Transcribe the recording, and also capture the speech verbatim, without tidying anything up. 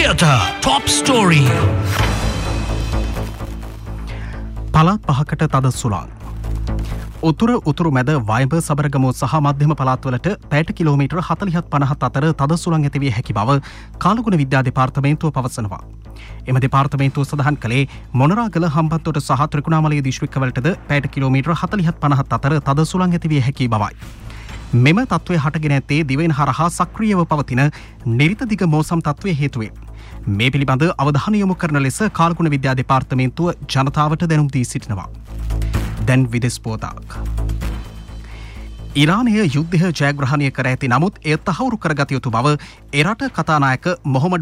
Theatre Top Story. පළාත් පහකට තද සුළං. උතුර උතුරු මැද වයඹ සබරගමුව සහ මධ්‍යම පළාත්වලට පැයට කිලෝමීටර් හතළිහත් පනහත් අතර තද සුළං ඇතිවිය හැකි බව කාලගුණ විද්‍යා දෙපාර්තමේන්තුව පවසනවා. එම දෙපාර්තමේන්තුව සඳහන් කළේ මොනරාගල හම්බන්තොට සහ ත්‍රිකුණාමලය දිස්ත්‍රික්කවලටද පැයට කිලෝමීටර් හතළිහත් පනහත් අතර තද සුළං ඇතිවිය හැකි බවයි. මෙම තත්ත්වය හටගෙන ඇත්තේ දිවෙන් හරහා සක්‍රියව පවතින නිරිත දිග මෝසම් තත්ත්වය හේතුවෙන්. මේ පිළිබඳ අවධානය යොමු කරන ලෙස කාලගුණ විද්‍යා දෙපාර්තමේන්තුව ජනතාවට දැනුම් දී සිටිනවා. දැන් විදෙස් පුවතක්. ඉරානය යුද්ධය ජයග්‍රහණය කර ඇති නමුත් එය තහවුරු කරගත යුතු බව එරට කතානායක මොහොමඩ්